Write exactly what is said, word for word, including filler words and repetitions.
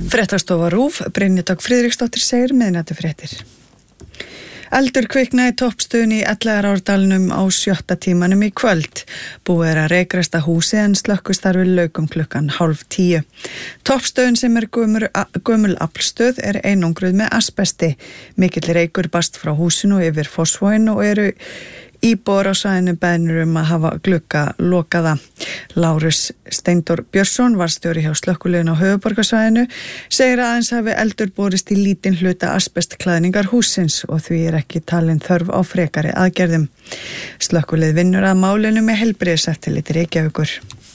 Fréttastofa RÚV, Brynja Dögg Friðriksdóttir segir miðnætufréttir. Eldur kviknaði í toppstöðunni í Elliðaárdalnum á sjötta tímanum í kvöld. Búið er að reykræsta húsið en slökkvistarfi lauk um klukkan hálf tíu. Toppstöðun sem er gömul, gömul aflstöð er einangruð með asbesti. Mikill reykur barst frá húsinu yfir Fossvoginn og eru íbúar á svæðinu beðnir um að hafa glugga lokaða. Lárus Steindór Björnsson, varðstjóri hjá slökkviliðinu á höfuðborgarsvæðinu, segir að aðeins hafi eldur borist í lítinn hluta asbestklæðningar hússins og því er ekki talin þörf á frekari aðgerðum. Slökkvilið vinnur að málinu með heilbrigðiseftirliti Reykjavíkur.